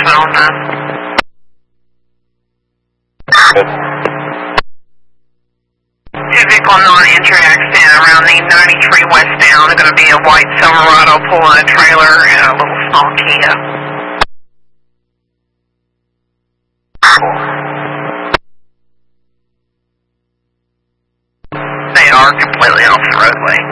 Phone 2 vehicle non-entry accident around the 93 westbound. Going to be a white Silverado pulling a trailer and a little small Kia. They are completely off the roadway.